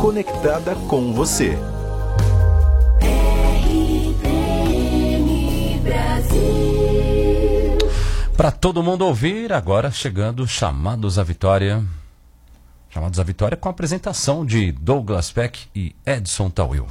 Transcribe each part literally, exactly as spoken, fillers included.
conectada com você. Para todo mundo ouvir, agora chegando Chamados à Vitória. Chamados à Vitória com a apresentação de Douglas Peck e Edson Tawil.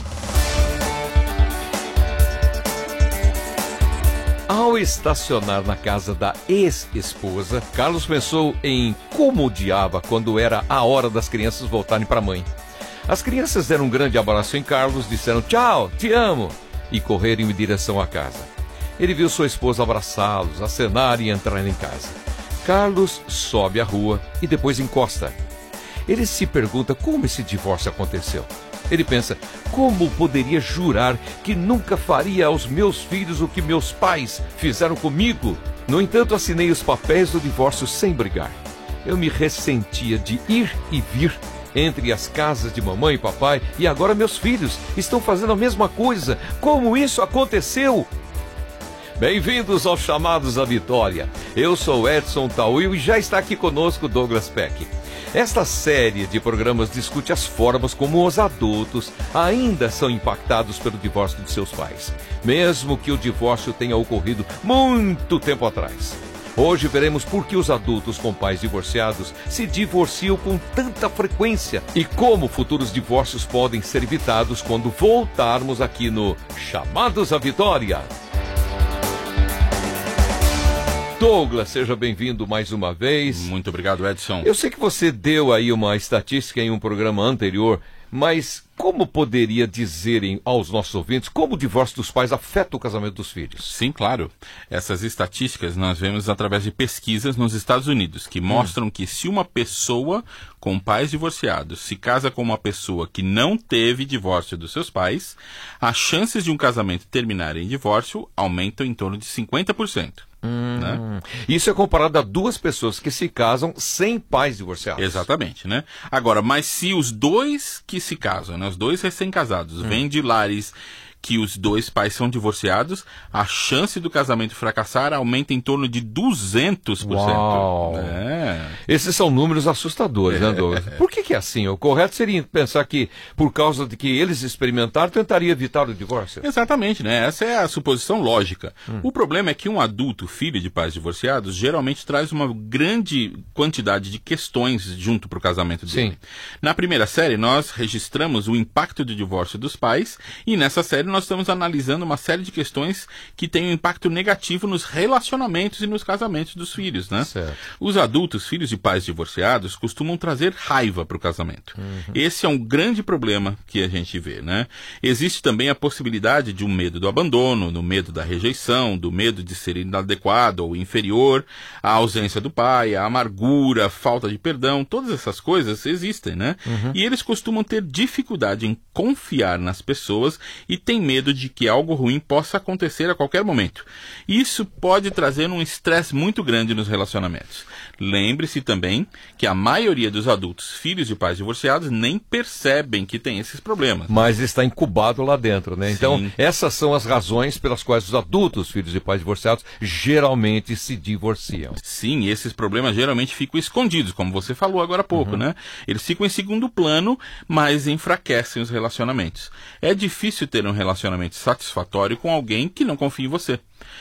Ao estacionar na casa da ex-esposa, Carlos pensou em como odiava quando era a hora das crianças voltarem para a mãe. As crianças deram um grande abraço em Carlos, disseram tchau, te amo, e correram em direção à casa. Ele viu sua esposa abraçá-los, acenar e entrar em casa. Carlos sobe a rua e depois encosta. Ele se pergunta como esse divórcio aconteceu. Ele pensa, como poderia jurar que nunca faria aos meus filhos o que meus pais fizeram comigo? No entanto, assinei os papéis do divórcio sem brigar. Eu me ressentia de ir e vir entre as casas de mamãe e papai, e agora meus filhos estão fazendo a mesma coisa. Como isso aconteceu? Bem-vindos aos Chamados à Vitória. Eu sou Edson Tawil e já está aqui conosco Douglas Peck. Esta série de programas discute as formas como os adultos ainda são impactados pelo divórcio de seus pais, mesmo que o divórcio tenha ocorrido muito tempo atrás. Hoje veremos por que os adultos com pais divorciados se divorciam com tanta frequência e como futuros divórcios podem ser evitados quando voltarmos aqui no Chamados à Vitória. Douglas, seja bem-vindo mais uma vez. Muito obrigado, Edson. Eu sei que você deu aí uma estatística em um programa anterior, mas como poderia dizer aos nossos ouvintes como o divórcio dos pais afeta o casamento dos filhos? Sim, claro. Essas estatísticas nós vemos através de pesquisas nos Estados Unidos, que mostram hum. que se uma pessoa com pais divorciados se casa com uma pessoa que não teve divórcio dos seus pais, as chances de um casamento terminar em divórcio aumentam em torno de cinquenta por cento. Hum, né? Isso é comparado a duas pessoas que se casam sem pais divorciados. Exatamente, né? Agora, mas se os dois que se casam, né, os dois recém-casados, hum. vêm de lares que os dois pais são divorciados, a chance do casamento fracassar aumenta em torno de duzentos por cento. Uau. É. Esses são números assustadores, é. né, Douglas? Por que que é assim? O correto seria pensar que, por causa de que eles experimentaram, tentaria evitar o divórcio? Exatamente, né? Essa é a suposição lógica. Hum. O problema é que um adulto, filho de pais divorciados, geralmente traz uma grande quantidade de questões junto para o casamento dele. Sim. Na primeira série, nós registramos o impacto do divórcio dos pais, e nessa série nós estamos analisando uma série de questões que têm um impacto negativo nos relacionamentos e nos casamentos dos filhos, né? Certo. Os adultos, filhos de pais divorciados, costumam trazer raiva para o casamento. Uhum. Esse é um grande problema que a gente vê, né? Existe também a possibilidade de um medo do abandono, do medo da rejeição, do medo de ser inadequado ou inferior, a ausência do pai, a amargura, a falta de perdão, todas essas coisas existem, né? Uhum. E eles costumam ter dificuldade em confiar nas pessoas e tem medo de que algo ruim possa acontecer a qualquer momento. Isso pode trazer um estresse muito grande nos relacionamentos. Lembre-se também que a maioria dos adultos, filhos de pais divorciados, nem percebem que tem esses problemas. Mas está incubado lá dentro, né? Sim. Então, essas são as razões pelas quais os adultos, filhos de pais divorciados, geralmente se divorciam. Sim, esses problemas geralmente ficam escondidos, como você falou agora há pouco, uhum. né? Eles ficam em segundo plano, mas enfraquecem os relacionamentos. É difícil ter um relacionamento satisfatório com alguém que não confia em você.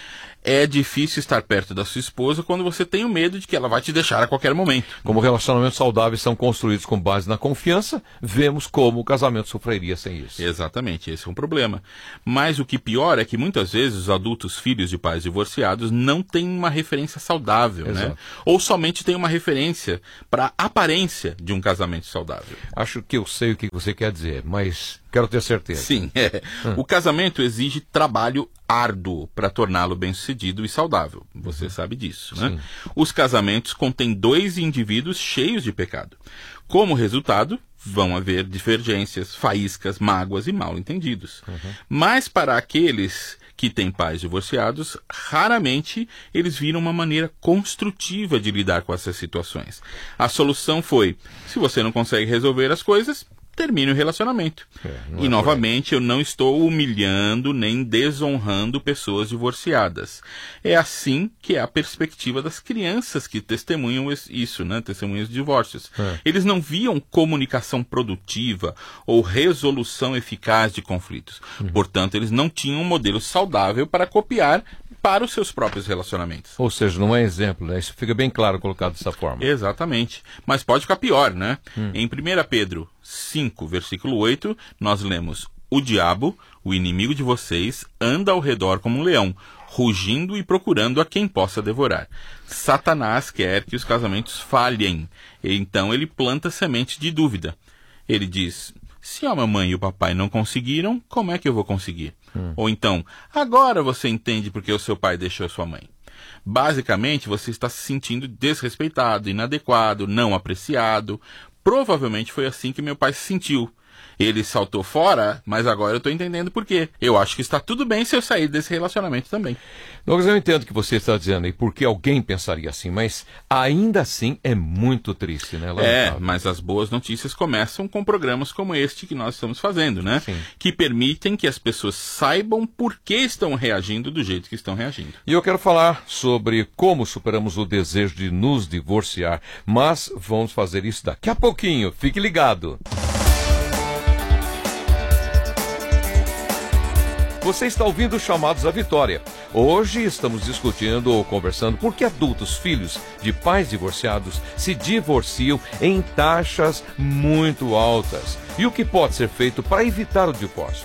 É difícil estar perto da sua esposa quando você tem o medo de que ela vai te deixar a qualquer momento. Como relacionamentos saudáveis são construídos com base na confiança, vemos como o casamento sofreria sem isso. Exatamente, esse é um problema. Mas o que pior é que muitas vezes os adultos filhos de pais divorciados não têm uma referência saudável, Exato. né? Ou somente têm uma referência para a aparência de um casamento saudável. Acho que eu sei o que você quer dizer, mas quero ter certeza. Sim, é. Hum. O casamento exige trabalho árduo para torná-lo bem-sucedido e saudável. Você uhum. sabe disso, né? Sim. Os casamentos contêm dois indivíduos cheios de pecado. Como resultado, vão haver divergências, faíscas, mágoas e mal-entendidos. Uhum. Mas para aqueles que têm pais divorciados, raramente eles viram uma maneira construtiva de lidar com essas situações. A solução foi, se você não consegue resolver as coisas, termine o relacionamento. É, e, novamente, eu não estou humilhando nem desonrando pessoas divorciadas. É assim que é a perspectiva das crianças que testemunham isso, né? Testemunham os divórcios. É. Eles não viam comunicação produtiva ou resolução eficaz de conflitos. Uhum. Portanto, eles não tinham um modelo saudável para copiar para os seus próprios relacionamentos. Ou seja, não é exemplo, né? Isso fica bem claro colocado dessa forma. Exatamente. Mas pode ficar pior, né? Hum. Em primeira Pedro cinco, versículo oito, nós lemos: o diabo, o inimigo de vocês, anda ao redor como um leão, rugindo e procurando a quem possa devorar. Satanás quer que os casamentos falhem. Então ele planta semente de dúvida. Ele diz: se a mamãe e o papai não conseguiram, como é que eu vou conseguir? Hum. Ou então, agora você entende porque o seu pai deixou sua mãe. Basicamente, você está se sentindo desrespeitado, inadequado, não apreciado. Provavelmente foi assim que meu pai se sentiu. Ele saltou fora, mas agora eu estou entendendo por quê. Eu acho que está tudo bem se eu sair desse relacionamento também. Douglas, eu entendo o que você está dizendo e porque alguém pensaria assim, mas ainda assim é muito triste, né? É, mas as boas notícias começam com programas como este que nós estamos fazendo, né? Sim. Que permitem que as pessoas saibam por que estão reagindo do jeito que estão reagindo. E eu quero falar sobre como superamos o desejo de nos divorciar, mas vamos fazer isso daqui a pouquinho. Fique ligado. Você está ouvindo Chamados à Vitória. Hoje estamos discutindo ou conversando por que adultos, filhos de pais divorciados, se divorciam em taxas muito altas. E o que pode ser feito para evitar o divórcio.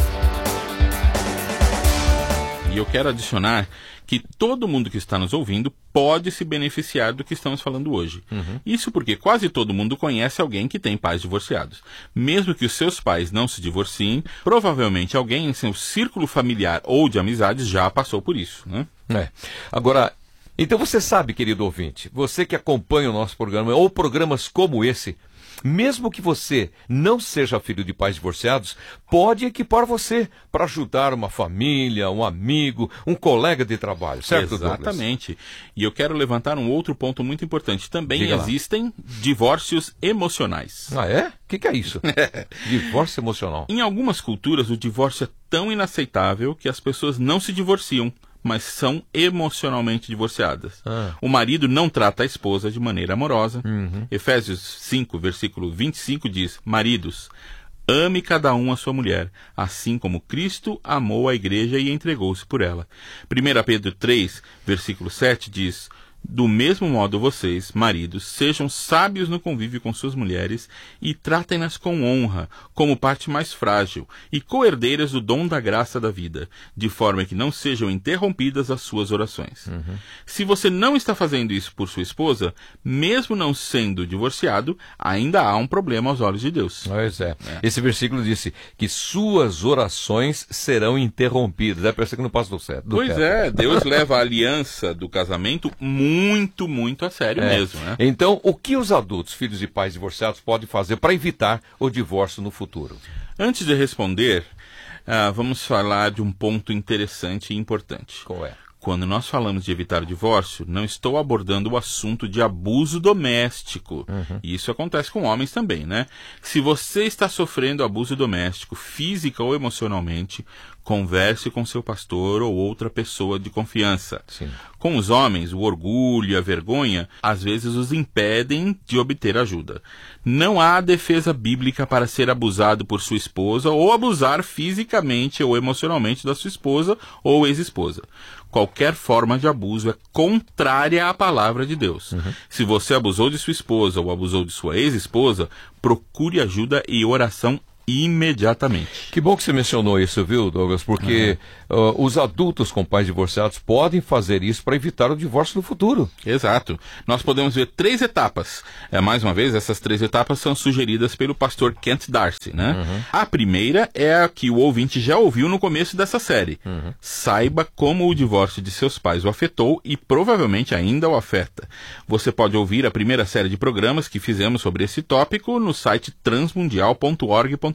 E eu quero adicionar que todo mundo que está nos ouvindo pode se beneficiar do que estamos falando hoje. Uhum. Isso porque quase todo mundo conhece alguém que tem pais divorciados. Mesmo que os seus pais não se divorciem, provavelmente alguém em seu círculo familiar ou de amizades já passou por isso, né? É. Agora, então você sabe, querido ouvinte, você que acompanha o nosso programa ou programas como esse, mesmo que você não seja filho de pais divorciados, pode equipar você para ajudar uma família, um amigo, um colega de trabalho, certo, Douglas? Exatamente. E eu quero levantar um outro ponto muito importante. Também Diga existem lá. divórcios emocionais. Ah, é? O que, que é isso? Divórcio emocional. Em algumas culturas, o divórcio é tão inaceitável que as pessoas não se divorciam, mas são emocionalmente divorciadas. Ah. O marido não trata a esposa de maneira amorosa. Uhum. Efésios cinco, versículo vinte e cinco diz: maridos, ame cada um a sua mulher, assim como Cristo amou a igreja e entregou-se por ela. primeira Pedro três, versículo sete diz: do mesmo modo vocês, maridos, sejam sábios no convívio com suas mulheres e tratem-nas com honra, como parte mais frágil, e co-herdeiras do dom da graça da vida, de forma que não sejam interrompidas as suas orações. Uhum. Se você não está fazendo isso por sua esposa, mesmo não sendo divorciado, ainda há um problema aos olhos de Deus. Pois é. é. Esse versículo disse que suas orações serão interrompidas. É, parece que não passa do certo. Do pois certo. é, Deus leva a aliança do casamento muito muito, muito a sério é. mesmo, né? Então, o que os adultos, filhos de pais divorciados, podem fazer para evitar o divórcio no futuro? Antes de responder, uh, vamos falar de um ponto interessante e importante. Qual é? Quando nós falamos de evitar o divórcio, não estou abordando o assunto de abuso doméstico. Uhum. E isso acontece com homens também, né? Se você está sofrendo abuso doméstico, física ou emocionalmente, converse com seu pastor ou outra pessoa de confiança. Sim. Com os homens, o orgulho e a vergonha, às vezes os impedem de obter ajuda. Não há defesa bíblica para ser abusado por sua esposa ou abusar fisicamente ou emocionalmente da sua esposa ou ex-esposa. Qualquer forma de abuso é contrária à palavra de Deus. Uhum. Se você abusou de sua esposa ou abusou de sua ex-esposa, procure ajuda e oração imediatamente. Que bom que você mencionou isso, viu, Douglas? Porque uhum. uh, os adultos com pais divorciados podem fazer isso para evitar o divórcio no futuro. Exato. Nós podemos ver três etapas. É, mais uma vez, essas três etapas são sugeridas pelo pastor Kent Darcy, né? Uhum. A primeira é a que o ouvinte já ouviu no começo dessa série. Uhum. Saiba como o divórcio de seus pais o afetou e provavelmente ainda o afeta. Você pode ouvir a primeira série de programas que fizemos sobre esse tópico no site transmundial ponto org ponto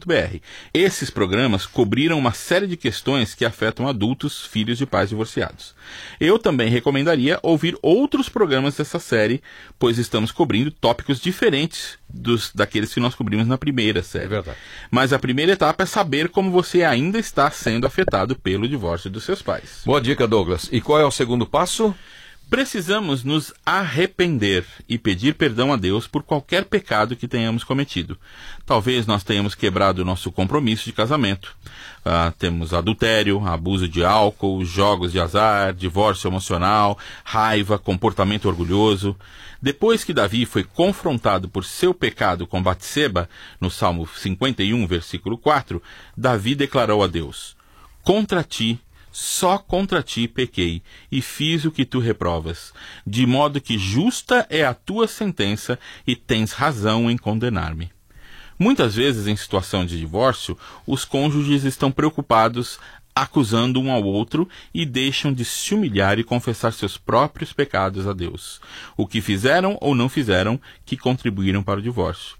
ponto b r. Esses programas cobriram uma série de questões que afetam adultos, filhos de pais divorciados. Eu também recomendaria ouvir outros programas dessa série, pois estamos cobrindo tópicos diferentes dos, daqueles que nós cobrimos na primeira série. É verdade. Mas a primeira etapa é saber como você ainda está sendo afetado pelo divórcio dos seus pais. Boa dica, Douglas. E qual é o segundo passo? Precisamos nos arrepender e pedir perdão a Deus por qualquer pecado que tenhamos cometido. Talvez nós tenhamos quebrado o nosso compromisso de casamento. Ah, temos adultério, abuso de álcool, jogos de azar, divórcio emocional, raiva, comportamento orgulhoso. Depois que Davi foi confrontado por seu pecado com Batseba, no Salmo cinquenta e um, versículo quatro, Davi declarou a Deus: contra ti, só contra ti pequei, e fiz o que tu reprovas, de modo que justa é a tua sentença, e tens razão em condenar-me. Muitas vezes, em situação de divórcio, os cônjuges estão preocupados, acusando um ao outro, e deixam de se humilhar e confessar seus próprios pecados a Deus, o que fizeram ou não fizeram que contribuíram para o divórcio.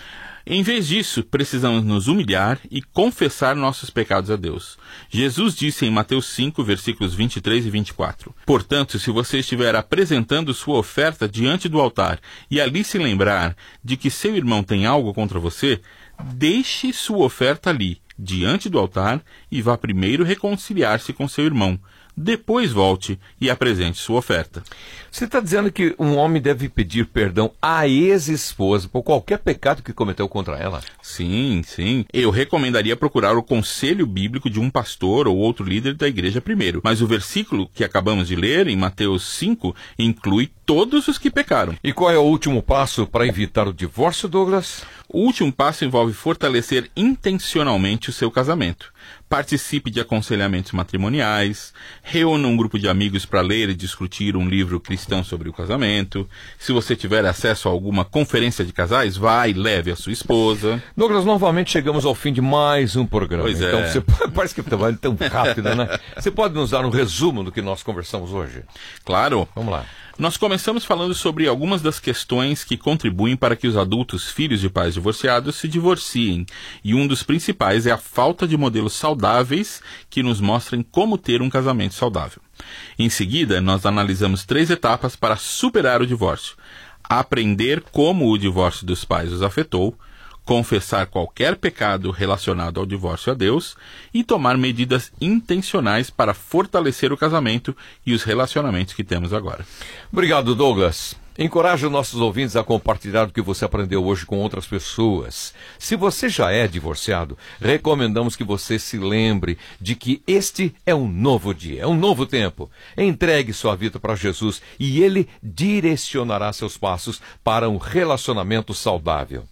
Em vez disso, precisamos nos humilhar e confessar nossos pecados a Deus. Jesus disse em Mateus cinco, versículos vinte e três e vinte e quatro, portanto, se você estiver apresentando sua oferta diante do altar e ali se lembrar de que seu irmão tem algo contra você, deixe sua oferta ali, diante do altar, e vá primeiro reconciliar-se com seu irmão. Depois volte e apresente sua oferta. Você está dizendo que um homem deve pedir perdão à ex-esposa por qualquer pecado que cometeu contra ela? Sim, sim. Eu recomendaria procurar o conselho bíblico de um pastor ou outro líder da igreja primeiro. Mas o versículo que acabamos de ler, em Mateus cinco, inclui todos os que pecaram. E qual é o último passo para evitar o divórcio, Douglas? O último passo envolve fortalecer intencionalmente o seu casamento. Participe de aconselhamentos matrimoniais, reúna um grupo de amigos para ler e discutir um livro cristão sobre o casamento. Se você tiver acesso a alguma conferência de casais, vá e leve a sua esposa. Douglas, novamente chegamos ao fim de mais um programa. Pois então, é. Você, parece que está tão rápido, né? Você pode nos dar um resumo do que nós conversamos hoje? Claro. Vamos lá. Nós começamos falando sobre algumas das questões que contribuem para que os adultos filhos de pais divorciados se divorciem, e um dos principais é a falta de modelos saudáveis que nos mostrem como ter um casamento saudável. Em seguida, nós analisamos três etapas para superar o divórcio: aprender como o divórcio dos pais os afetou, confessar qualquer pecado relacionado ao divórcio a Deus e tomar medidas intencionais para fortalecer o casamento e os relacionamentos que temos agora. Obrigado, Douglas. Encoraje os nossos ouvintes a compartilhar o que você aprendeu hoje com outras pessoas. Se você já é divorciado, recomendamos que você se lembre de que este é um novo dia, é um novo tempo. Entregue sua vida para Jesus e Ele direcionará seus passos para um relacionamento saudável.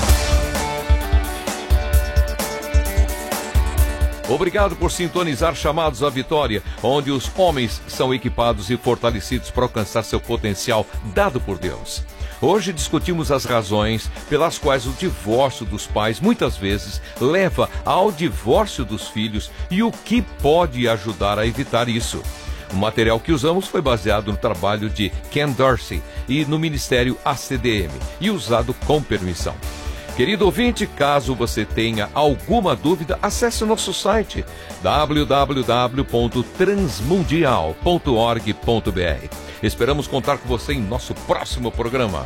Obrigado por sintonizar Chamados à Vitória, onde os homens são equipados e fortalecidos para alcançar seu potencial dado por Deus. Hoje discutimos as razões pelas quais o divórcio dos pais muitas vezes leva ao divórcio dos filhos e o que pode ajudar a evitar isso. O material que usamos foi baseado no trabalho de Ken Dorsey e no Ministério A C D M e usado com permissão. Querido ouvinte, caso você tenha alguma dúvida, acesse o nosso site w w w ponto transmundial ponto org ponto b r. Esperamos contar com você em nosso próximo programa.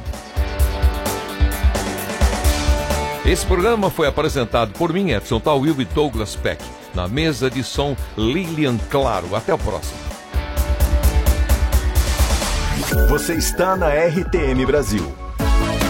Esse programa foi apresentado por mim, Edson Tawil, e Douglas Peck. Na mesa de som, Lilian Claro. Até o próximo. Você está na R T M Brasil.